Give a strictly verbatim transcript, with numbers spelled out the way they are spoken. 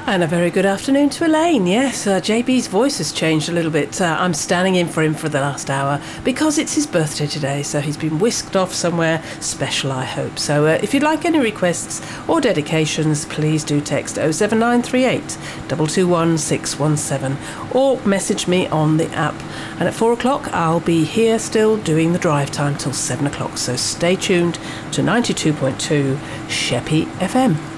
And a very good afternoon to Elaine. Yes, uh, J B's voice has changed a little bit. Uh, I'm standing in for him for the last hour because it's his birthday today, so he's been whisked off somewhere special, I hope. So uh, if you'd like any requests or dedications, please do text oh seven nine three eight, two two one, six one seven or message me on the app. And at four o'clock, I'll be here still doing the drive time till seven o'clock. So stay tuned to ninety-two point two Sheppey F M.